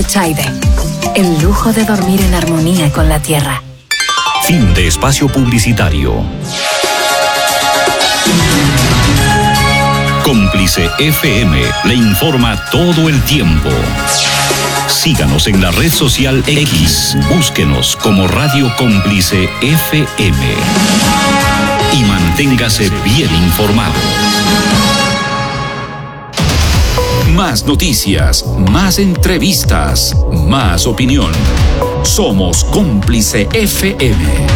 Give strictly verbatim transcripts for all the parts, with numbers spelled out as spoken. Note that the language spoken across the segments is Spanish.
Chaide, el lujo de dormir en armonía con la tierra. Fin de espacio publicitario. Cómplice F M le informa todo el tiempo. Síganos en la red social X. Búsquenos como Radio Cómplice F M. Y manténgase bien informado. Más noticias, más entrevistas, más opinión. Somos Cómplice F M.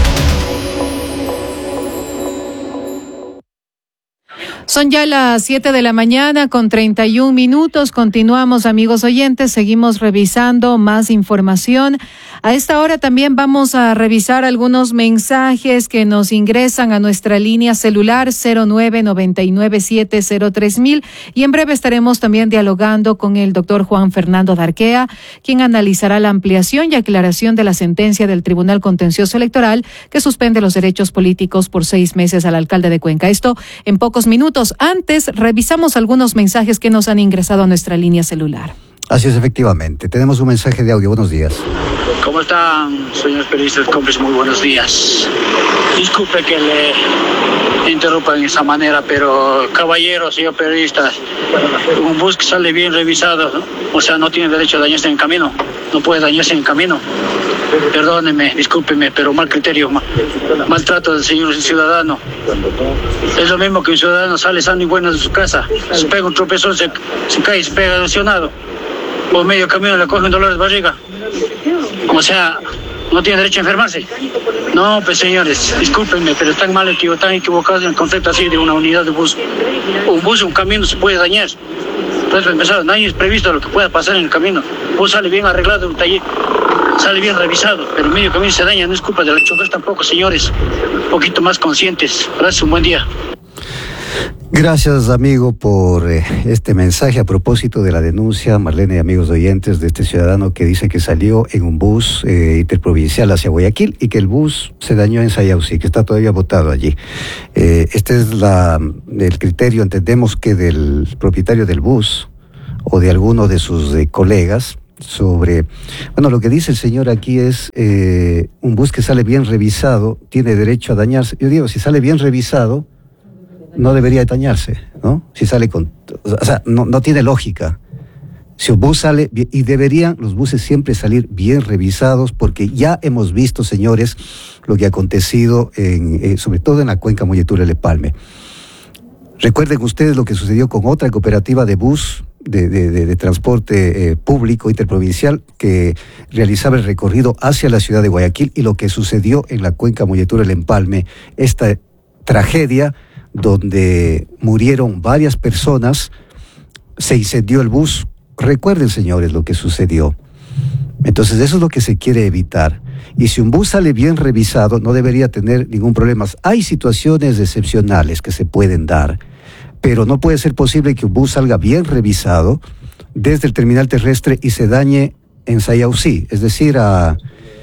Son ya las siete de la mañana con treinta y un minutos. Continuamos, amigos oyentes, seguimos revisando más información. A esta hora también vamos a revisar algunos mensajes que nos ingresan a nuestra línea celular cero nueve nueve nueve siete cero tres mil y en breve estaremos también dialogando con el doctor Juan Fernando Darquea, quien analizará la ampliación y aclaración de la sentencia del Tribunal Contencioso Electoral que suspende los derechos políticos por seis meses al alcalde de Cuenca. Esto en pocos minutos. Antes, revisamos algunos mensajes que nos han ingresado a nuestra línea celular. Así es, efectivamente. Tenemos un mensaje de audio. Buenos días. ¿Cómo están, señores periodistas cómplices? Muy buenos días. Disculpe que le interrumpa de esa manera, pero caballero, señor periodista, un bus que sale bien revisado, ¿no? O sea, no tiene derecho a dañarse en el camino. No puede dañarse en el camino. Perdóneme, discúlpeme, pero mal criterio, mal, maltrato del señor ciudadano. Es lo mismo que un ciudadano sale sano y bueno de su casa, se pega un tropezón, se, se cae, se pega lesionado. Por medio camino le coge un dolor de barriga. O sea, no tiene derecho a enfermarse. No, pues señores, discúlpenme, pero están mal equivocados, están equivocados en el concepto así de una unidad de bus. Un bus, un camino se puede dañar. Entonces, empezar, nadie es previsto lo que pueda pasar en el camino. El bus sale bien arreglado, un taller, sale bien revisado, pero medio camino se daña, no es culpa de los choferes tampoco, señores. Un poquito más conscientes. Gracias, un buen día. Gracias, amigo, por eh, este mensaje a propósito de la denuncia, Marlene y amigos oyentes, de este ciudadano que dice que salió en un bus eh, interprovincial hacia Guayaquil y que el bus se dañó en Sayausí, que está todavía botado allí. Eh, este es la, el criterio, entendemos que del propietario del bus o de alguno de sus eh, colegas, sobre, bueno, lo que dice el señor aquí es eh, un bus que sale bien revisado, tiene derecho a dañarse. Yo digo, si sale bien revisado, no debería dañarse, ¿no? Si sale con, o sea, no, no tiene lógica. Si un bus sale, y deberían los buses siempre salir bien revisados, porque ya hemos visto, señores, lo que ha acontecido, en, eh, sobre todo en la cuenca Molleturo-Lepalme. Recuerden ustedes lo que sucedió con otra cooperativa de bus, de, de, de, de transporte eh, público interprovincial, que realizaba el recorrido hacia la ciudad de Guayaquil, y lo que sucedió en la cuenca Molleturo-Lepalme, esta tragedia donde murieron varias personas, se incendió el bus. Recuerden, señores, lo que sucedió. Entonces, eso es lo que se quiere evitar. Y si un bus sale bien revisado, no debería tener ningún problema. Hay situaciones excepcionales que se pueden dar, pero no puede ser posible que un bus salga bien revisado desde el terminal terrestre y se dañe en Sayausí, es decir, a...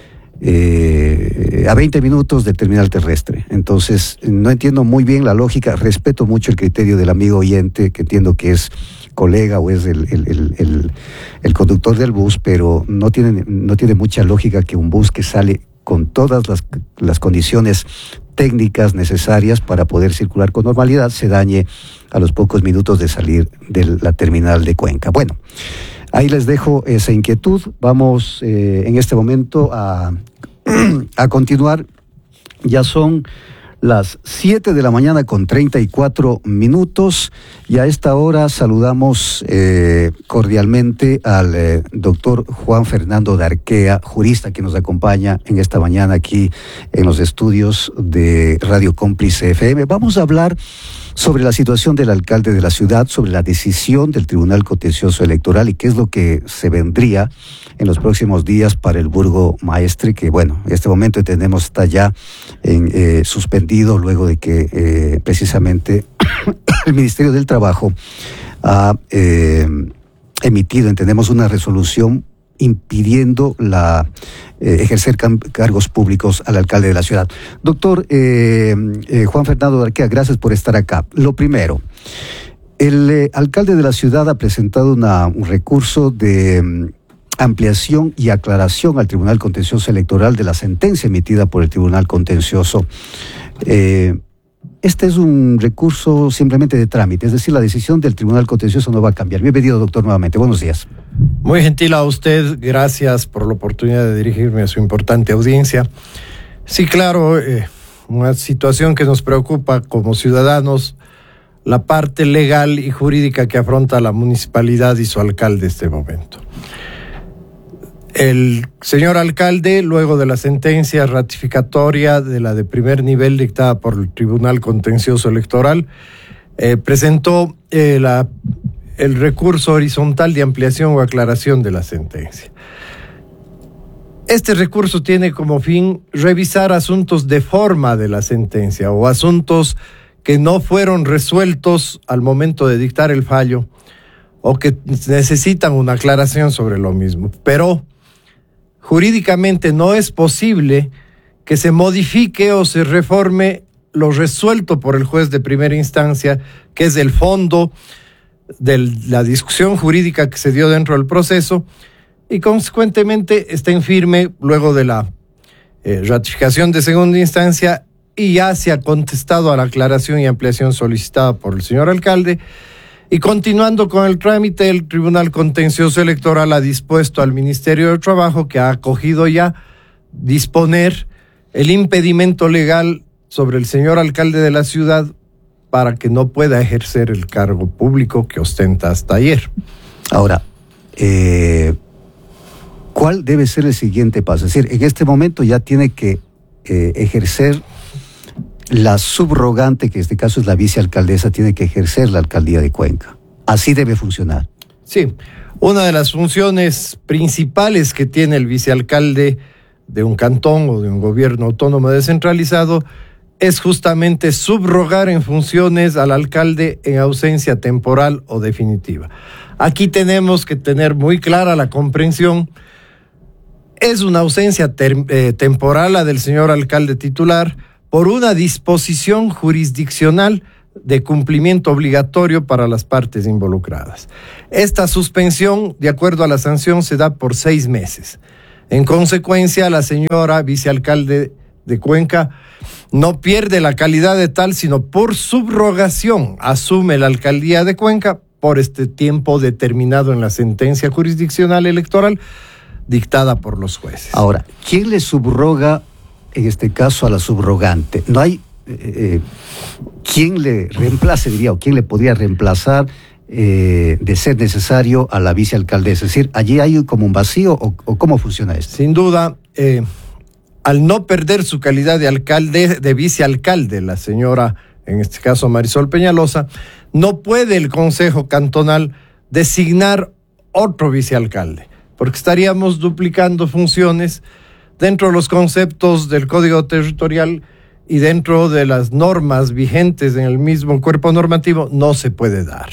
Eh, a veinte minutos del terminal terrestre. Entonces, no entiendo muy bien la lógica, respeto mucho el criterio del amigo oyente, que entiendo que es colega o es el, el, el, el, el conductor del bus, pero no tiene, no tiene mucha lógica que un bus que sale con todas las, las condiciones técnicas necesarias para poder circular con normalidad se dañe a los pocos minutos de salir de la terminal de Cuenca. Bueno, ahí les dejo esa inquietud. Vamos eh, en este momento a, a continuar. Ya son las siete de la mañana con treinta y cuatro minutos y a esta hora saludamos eh, cordialmente al eh, doctor Juan Fernando Darquea, jurista que nos acompaña en esta mañana aquí en los estudios de Radio Cómplice F M. Vamos a hablar sobre la situación del alcalde de la ciudad, sobre la decisión del Tribunal Contencioso Electoral y qué es lo que se vendría en los próximos días para el Burgo Maestre, que bueno, en este momento entendemos está ya en, eh, suspendido luego de que eh, precisamente el Ministerio del Trabajo ha eh, emitido, entendemos, una resolución impidiendo la eh, ejercer cam- cargos públicos al alcalde de la ciudad. Doctor eh, eh, Juan Fernando Darquea, gracias por estar acá. Lo primero, el eh, alcalde de la ciudad ha presentado una, un recurso de um, ampliación y aclaración al Tribunal Contencioso Electoral de la sentencia emitida por el Tribunal Contencioso. Eh, este es un recurso simplemente de trámite, es decir, la decisión del Tribunal Contencioso no va a cambiar. Bienvenido, doctor, nuevamente. Buenos días. Muy gentil a usted, gracias por la oportunidad de dirigirme a su importante audiencia. Sí, claro, eh, una situación que nos preocupa como ciudadanos, la parte legal y jurídica que afronta la municipalidad y su alcalde en este momento. El señor alcalde, luego de la sentencia ratificatoria de la de primer nivel dictada por el Tribunal Contencioso Electoral, eh, presentó eh, la, el recurso horizontal de ampliación o aclaración de la sentencia. Este recurso tiene como fin revisar asuntos de forma de la sentencia o asuntos que no fueron resueltos al momento de dictar el fallo o que necesitan una aclaración sobre lo mismo. Pero jurídicamente no es posible que se modifique o se reforme lo resuelto por el juez de primera instancia, que es el fondo de la discusión jurídica que se dio dentro del proceso, y consecuentemente está en firme luego de la eh, ratificación de segunda instancia y ya se ha contestado a la aclaración y ampliación solicitada por el señor alcalde. Y continuando con el trámite, el Tribunal Contencioso Electoral ha dispuesto al Ministerio de Trabajo, que ha acogido ya disponer el impedimento legal sobre el señor alcalde de la ciudad para que no pueda ejercer el cargo público que ostenta hasta ayer. Ahora, eh, ¿cuál debe ser el siguiente paso? Es decir, en este momento ya tiene que eh, ejercer la subrogante, que en este caso es la vicealcaldesa, tiene que ejercer la alcaldía de Cuenca. Así debe funcionar. Sí, una de las funciones principales que tiene el vicealcalde de un cantón o de un gobierno autónomo descentralizado es justamente subrogar en funciones al alcalde en ausencia temporal o definitiva. Aquí tenemos que tener muy clara la comprensión. Es una ausencia ter- eh, temporal la del señor alcalde titular, por una disposición jurisdiccional de cumplimiento obligatorio para las partes involucradas. Esta suspensión, de acuerdo a la sanción, se da por seis meses. En consecuencia, la señora vicealcalde de Cuenca no pierde la calidad de tal, sino por subrogación asume la alcaldía de Cuenca por este tiempo determinado en la sentencia jurisdiccional electoral dictada por los jueces. Ahora, ¿quién le subroga en este caso a la subrogante? No hay eh, quién le reemplace, diría, o quién le podría reemplazar eh, de ser necesario a la vicealcaldesa. Es decir, allí hay como un vacío, o, o ¿cómo funciona esto? Sin duda, eh, al no perder su calidad de alcalde, de vicealcalde, la señora, en este caso Marisol Peñalosa, no puede el Consejo Cantonal designar otro vicealcalde, porque estaríamos duplicando funciones dentro de los conceptos del Código Territorial y dentro de las normas vigentes en el mismo cuerpo normativo. No se puede dar.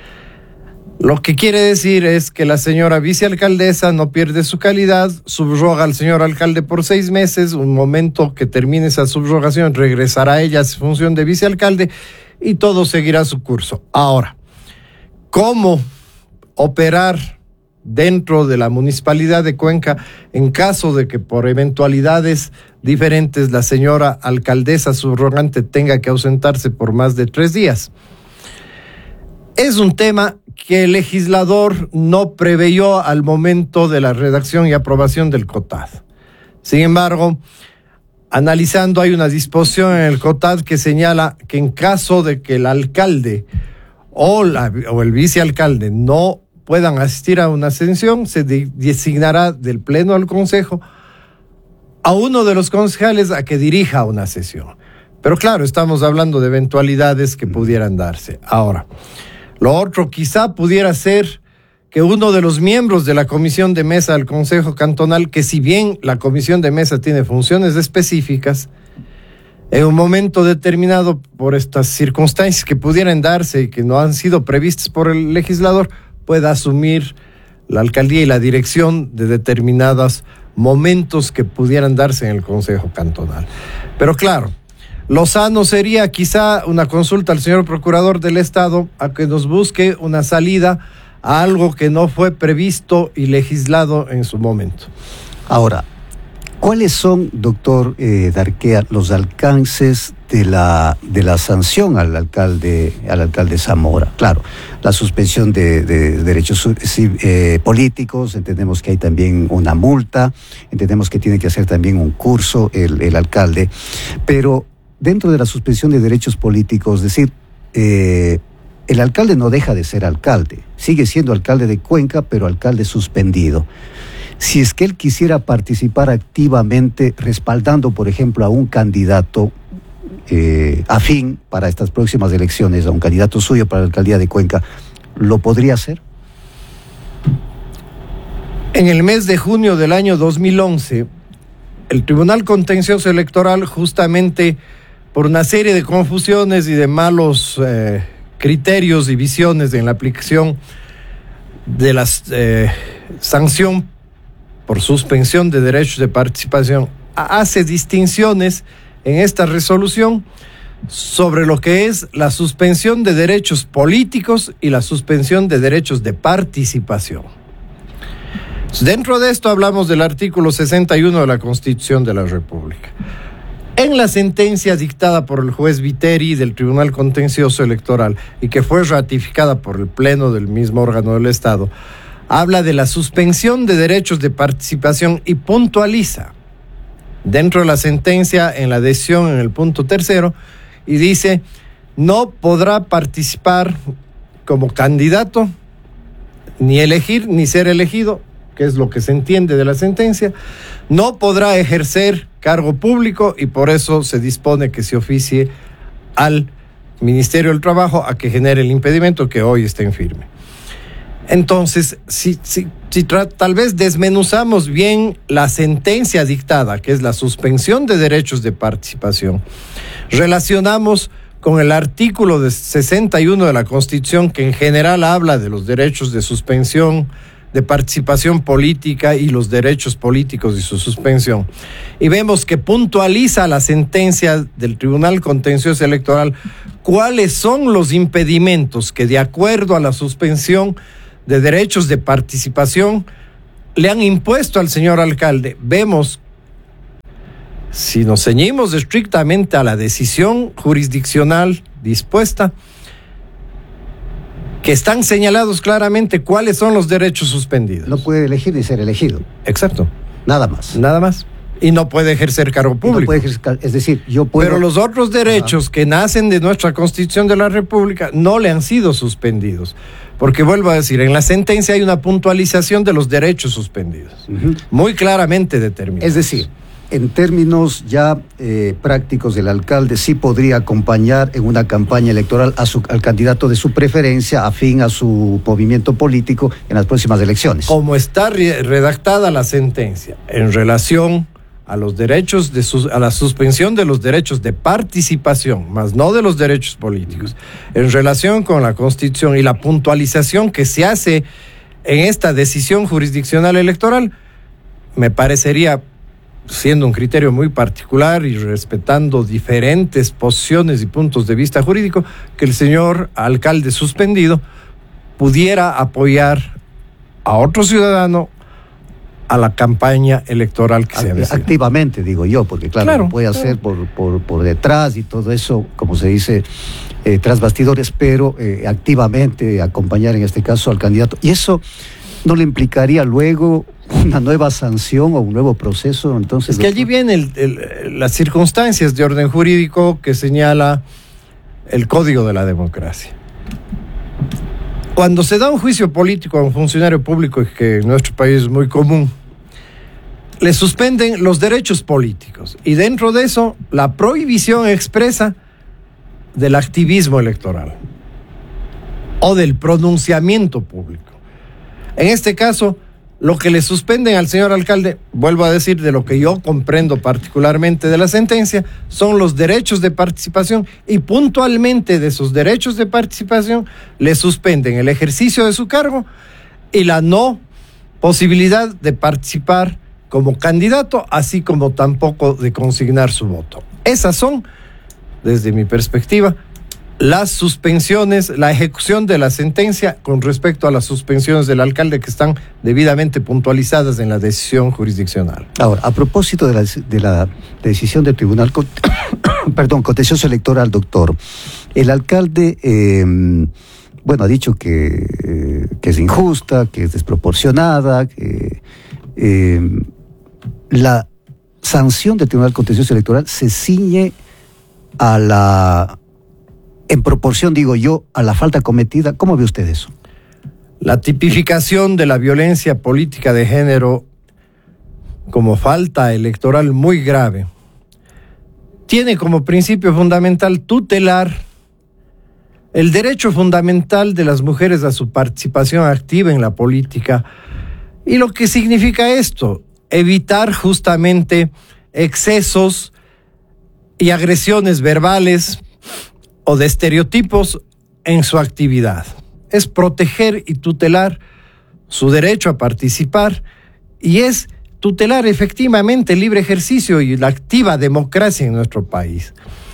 Lo que quiere decir es que la señora vicealcaldesa no pierde su calidad, subroga al señor alcalde por seis meses, un momento que termine esa subrogación, regresará ella a su función de vicealcalde y todo seguirá su curso. Ahora, ¿cómo operar dentro de la municipalidad de Cuenca en caso de que por eventualidades diferentes la señora alcaldesa subrogante tenga que ausentarse por más de tres días? Es un tema que el legislador no preveyó al momento de la redacción y aprobación del COTAD. Sin embargo, analizando, hay una disposición en el COTAD que señala que en caso de que el alcalde o, la, o el vicealcalde no puedan asistir a una sesión, se de, designará del Pleno del Consejo a uno de los concejales a que dirija una sesión. Pero claro, estamos hablando de eventualidades que pudieran darse. Ahora, lo otro quizá pudiera ser que uno de los miembros de la comisión de mesa del Consejo Cantonal, que si bien la comisión de mesa tiene funciones específicas, en un momento determinado, por estas circunstancias que pudieran darse y que no han sido previstas por el legislador, pueda asumir la alcaldía y la dirección de determinados momentos que pudieran darse en el Consejo Cantonal. Pero claro, lo sano sería quizá una consulta al señor Procurador del Estado a que nos busque una salida a algo que no fue previsto y legislado en su momento. Ahora, ¿cuáles son, doctor eh, Darquea, los alcances de la de la sanción al alcalde al alcalde Zamora? Claro, la suspensión de, de derechos eh, políticos, entendemos que hay también una multa, entendemos que tiene que hacer también un curso el, el alcalde, pero dentro de la suspensión de derechos políticos, es decir, eh, el alcalde no deja de ser alcalde, sigue siendo alcalde de Cuenca, pero alcalde suspendido. Si es que él quisiera participar activamente respaldando, por ejemplo, a un candidato eh, afín para estas próximas elecciones, a un candidato suyo para la alcaldía de Cuenca, ¿lo podría hacer? En el mes de junio del año dos mil once, el Tribunal Contencioso Electoral, justamente por una serie de confusiones y de malos eh, criterios y visiones en la aplicación de la eh, sanción por suspensión de derechos de participación, hace distinciones en esta resolución sobre lo que es la suspensión de derechos políticos y la suspensión de derechos de participación. Dentro de esto hablamos del artículo sesenta y uno de la Constitución de la República. En la sentencia dictada por el juez Viteri del Tribunal Contencioso Electoral y que fue ratificada por el Pleno del mismo órgano del Estado, habla de la suspensión de derechos de participación y puntualiza dentro de la sentencia en la decisión en el punto tercero y dice: no podrá participar como candidato, ni elegir, ni ser elegido, que es lo que se entiende de la sentencia, no podrá ejercer cargo público y por eso se dispone que se oficie al Ministerio del Trabajo a que genere el impedimento que hoy está en firme. Entonces, si, si, si tra- tal vez desmenuzamos bien la sentencia dictada, que es la suspensión de derechos de participación, relacionamos con el artículo de sesenta y uno de la Constitución, que en general habla de los derechos de suspensión, de participación política y los derechos políticos y su suspensión. Y vemos que puntualiza la sentencia del Tribunal Contencioso Electoral cuáles son los impedimentos que, de acuerdo a la suspensión de derechos de participación, le han impuesto al señor alcalde. Vemos, si nos ceñimos estrictamente a la decisión jurisdiccional dispuesta, que están señalados claramente cuáles son los derechos suspendidos. No puede elegir ni ser elegido. Exacto. Nada más. Nada más. Y no puede ejercer cargo público. No puede ejercer, es decir, yo puedo... Pero los otros derechos Ajá. que nacen de nuestra Constitución de la República no le han sido suspendidos. Porque vuelvo a decir, en la sentencia hay una puntualización de los derechos suspendidos. Uh-huh. Muy claramente determinados. Es decir, en términos ya eh, prácticos, el alcalde sí podría acompañar en una campaña electoral a su, al candidato de su preferencia, afín a su movimiento político en las próximas elecciones. Como está re- redactada la sentencia en relación a los derechos de sus, a la suspensión de los derechos de participación, más no de los derechos políticos, en relación con la Constitución y la puntualización que se hace en esta decisión jurisdiccional electoral, me parecería, siendo un criterio muy particular y respetando diferentes posiciones y puntos de vista jurídico, que el señor alcalde suspendido pudiera apoyar a otro ciudadano a la campaña electoral que se avecina. Activamente, digo yo, porque claro, claro lo puede claro. hacer por, por, por detrás y todo eso, como se dice, eh, tras bastidores, pero eh, activamente acompañar en este caso al candidato. ¿Y eso no le implicaría luego una nueva sanción o un nuevo proceso? Entonces, es que allí vienen las circunstancias de orden jurídico que señala el Código de la Democracia. Cuando se da un juicio político a un funcionario público, que en nuestro país es muy común, le suspenden los derechos políticos y dentro de eso la prohibición expresa del activismo electoral o del pronunciamiento público. En este caso, lo que le suspenden al señor alcalde, vuelvo a decir, de lo que yo comprendo particularmente de la sentencia, son los derechos de participación y puntualmente de esos derechos de participación le suspenden el ejercicio de su cargo y la no posibilidad de participar como candidato, así como tampoco de consignar su voto. Esas son, desde mi perspectiva, las suspensiones, la ejecución de la sentencia con respecto a las suspensiones del alcalde que están debidamente puntualizadas en la decisión jurisdiccional. Ahora, a propósito de la, de la decisión del Tribunal perdón, Contencioso Electoral, doctor, el alcalde, eh, bueno, ha dicho que, eh, que es injusta, que es desproporcionada, que eh, la sanción del Tribunal Contencioso Electoral se ciñe a la... en proporción, digo yo, a la falta cometida. ¿Cómo ve usted eso? La tipificación de la violencia política de género como falta electoral muy grave tiene como principio fundamental tutelar el derecho fundamental de las mujeres a su participación activa en la política. ¿Y lo que significa esto? Evitar justamente excesos y agresiones verbales o de estereotipos en su actividad. Es proteger y tutelar su derecho a participar y es tutelar efectivamente el libre ejercicio y la activa democracia en nuestro país.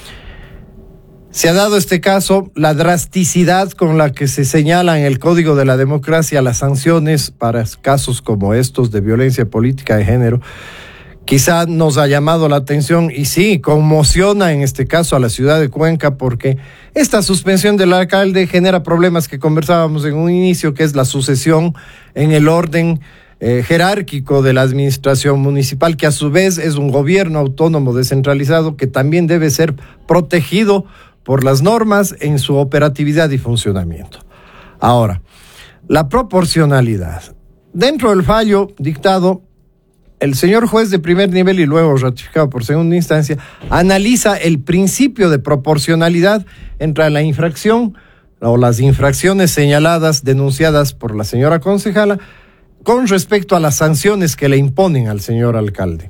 Se ha dado este caso, la drasticidad con la que se señala en el Código de la Democracia las sanciones para casos como estos de violencia política de género, quizá nos ha llamado la atención y sí, conmociona en este caso a la ciudad de Cuenca porque esta suspensión del alcalde genera problemas que conversábamos en un inicio, que es la sucesión en el orden eh, jerárquico de la administración municipal, que a su vez es un gobierno autónomo descentralizado que también debe ser protegido por las normas en su operatividad y funcionamiento. Ahora, la proporcionalidad. Dentro del fallo dictado, el señor juez de primer nivel y luego ratificado por segunda instancia, analiza el principio de proporcionalidad entre la infracción o las infracciones señaladas, denunciadas por la señora concejala, con respecto a las sanciones que le imponen al señor alcalde.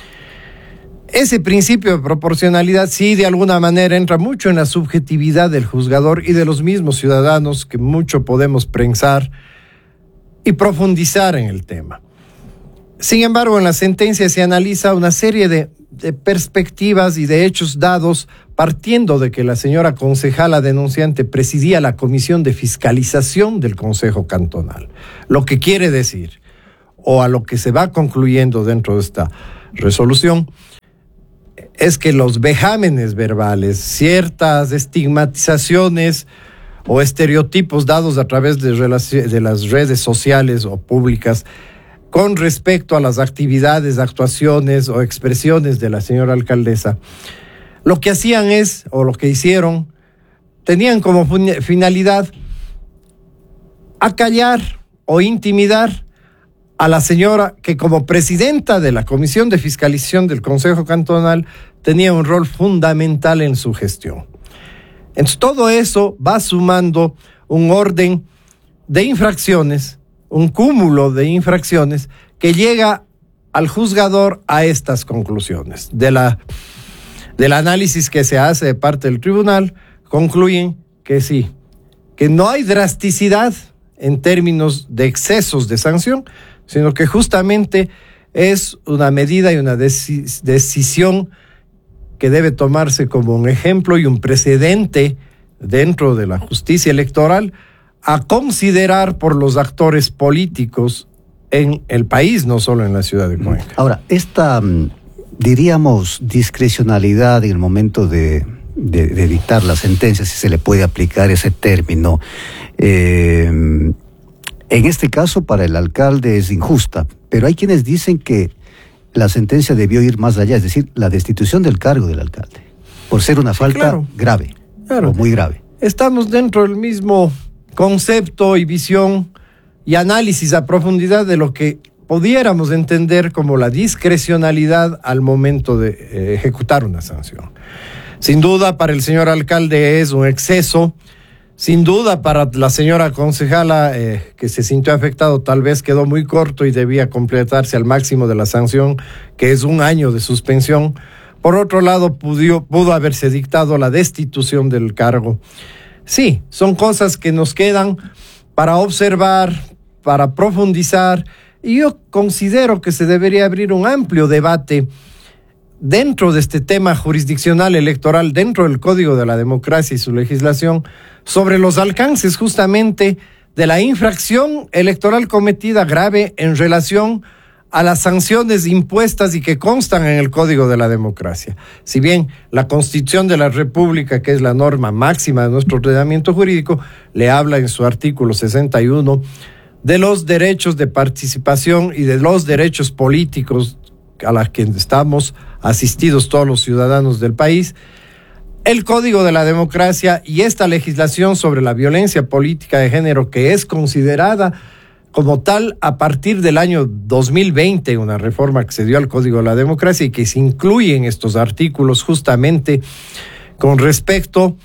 Ese principio de proporcionalidad sí de alguna manera entra mucho en la subjetividad del juzgador y de los mismos ciudadanos, que mucho podemos pensar y profundizar en el tema. Sin embargo, en la sentencia se analiza una serie de, de perspectivas y de hechos dados partiendo de que la señora concejala denunciante presidía la comisión de fiscalización del Consejo Cantonal. Lo que quiere decir, o a lo que se va concluyendo dentro de esta resolución, es que los vejámenes verbales, ciertas estigmatizaciones o estereotipos dados a través de, relac- de las redes sociales o públicas con respecto a las actividades, actuaciones o expresiones de la señora alcaldesa, lo que hacían es, o lo que hicieron, tenían como finalidad acallar o intimidar a la señora que como presidenta de la Comisión de Fiscalización del Consejo Cantonal tenía un rol fundamental en su gestión. Entonces todo eso va sumando un orden de infracciones, un cúmulo de infracciones que llega al juzgador a estas conclusiones. De la, del análisis que se hace de parte del tribunal, concluyen que sí, que no hay drasticidad en términos de excesos de sanción, sino que justamente es una medida y una deci- decisión que debe tomarse como un ejemplo y un precedente dentro de la justicia electoral a considerar por los actores políticos en el país, no solo en la ciudad de Cuenca. Ahora, esta, diríamos, discrecionalidad en el momento de, de, de dictar la sentencia, si se le puede aplicar ese término, eh, en este caso para el alcalde es injusta, pero hay quienes dicen que la sentencia debió ir más allá, es decir, la destitución del cargo del alcalde, por ser una falta claro, grave, claro. o muy grave. Estamos dentro del mismo concepto y visión y análisis a profundidad de lo que pudiéramos entender como la discrecionalidad al momento de eh, ejecutar una sanción. Sin duda para el señor alcalde es un exceso, sin duda para la señora concejala eh, que se sintió afectado tal vez quedó muy corto y debía completarse al máximo de la sanción, que es un año de suspensión. Por otro lado, pudo, pudo haberse dictado la destitución del cargo. Sí, son cosas que nos quedan para observar, para profundizar, y yo considero que se debería abrir un amplio debate dentro de este tema jurisdiccional electoral, dentro del Código de la Democracia y su legislación, sobre los alcances justamente de la infracción electoral cometida grave en relación a las sanciones impuestas y que constan en el Código de la Democracia. Si bien la Constitución de la República, que es la norma máxima de nuestro ordenamiento jurídico, le habla en su artículo sesenta y uno de los derechos de participación y de los derechos políticos a los que estamos asistidos todos los ciudadanos del país, el Código de la Democracia y esta legislación sobre la violencia política de género, que es considerada como tal a partir del año dos mil veinte, una reforma que se dio al Código de la Democracia y que se incluye en estos artículos justamente con respecto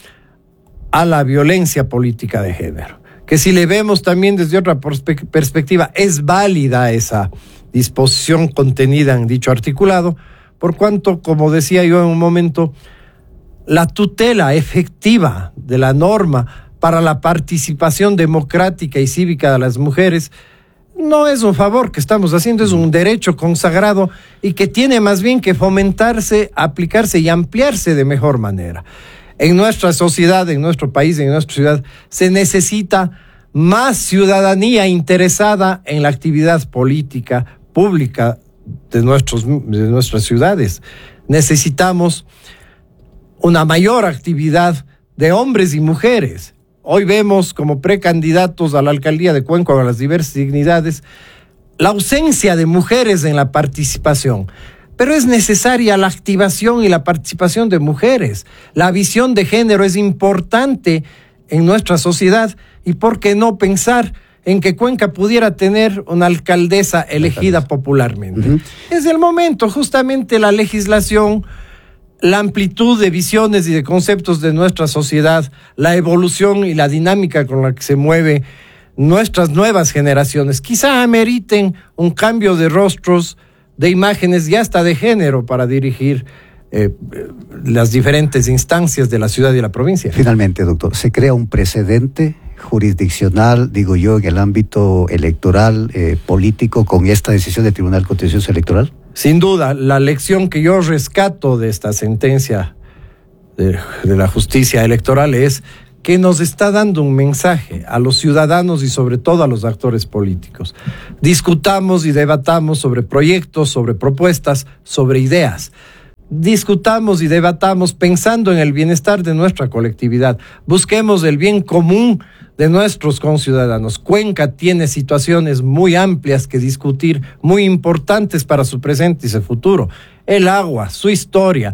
a la violencia política de género. Que si le vemos también desde otra perspe- perspectiva, es válida esa disposición contenida en dicho articulado, por cuanto, como decía yo en un momento, la tutela efectiva de la norma para la participación democrática y cívica de las mujeres no es un favor que estamos haciendo, es un derecho consagrado y que tiene más bien que fomentarse, aplicarse y ampliarse de mejor manera. En nuestra sociedad, en nuestro país, en nuestra ciudad, se necesita más ciudadanía interesada en la actividad política pública de, nuestros, de nuestras ciudades. Necesitamos una mayor actividad de hombres y mujeres. Hoy vemos como precandidatos a la alcaldía de Cuenca o a las diversas dignidades la ausencia de mujeres en la participación. Pero es necesaria la activación y la participación de mujeres. La visión de género es importante en nuestra sociedad y por qué no pensar en que Cuenca pudiera tener una alcaldesa elegida popularmente. Uh-huh. Es el momento, justamente la legislación, la amplitud de visiones y de conceptos de nuestra sociedad, la evolución y la dinámica con la que se mueve nuestras nuevas generaciones, quizá ameriten un cambio de rostros, de imágenes y hasta de género para dirigir eh, las diferentes instancias de la ciudad y la provincia. Finalmente, doctor, ¿se crea un precedente jurisdiccional, digo yo, en el ámbito electoral, eh, político, con esta decisión del Tribunal Contencioso Electoral? Sin duda, la lección que yo rescato de esta sentencia de, de la justicia electoral es que nos está dando un mensaje a los ciudadanos y sobre todo a los actores políticos. Discutamos y debatamos sobre proyectos, sobre propuestas, sobre ideas. Discutamos y debatamos pensando en el bienestar de nuestra colectividad. Busquemos el bien común de nuestros conciudadanos. Cuenca tiene situaciones muy amplias que discutir, muy importantes para su presente y su futuro. El agua, su historia,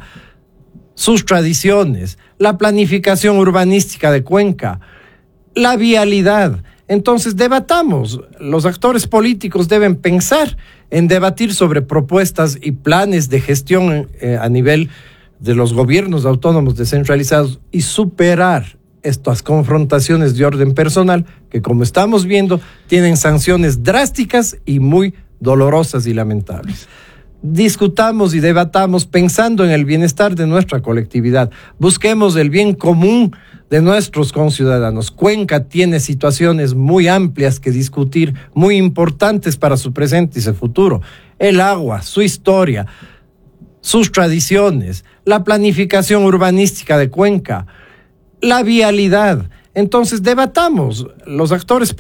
sus tradiciones, la planificación urbanística de Cuenca, la vialidad. Entonces, debatamos. Los actores políticos deben pensar en debatir sobre propuestas y planes de gestión eh, a nivel de los gobiernos autónomos descentralizados y superar estas confrontaciones de orden personal que, como estamos viendo, tienen sanciones drásticas y muy dolorosas y lamentables. Discutamos y debatamos pensando en el bienestar de nuestra colectividad. Busquemos el bien común de nuestros conciudadanos. Cuenca tiene situaciones muy amplias que discutir, muy importantes para su presente y su futuro. El agua, su historia, sus tradiciones, la planificación urbanística de Cuenca, la vialidad. Entonces, debatamos. Los actores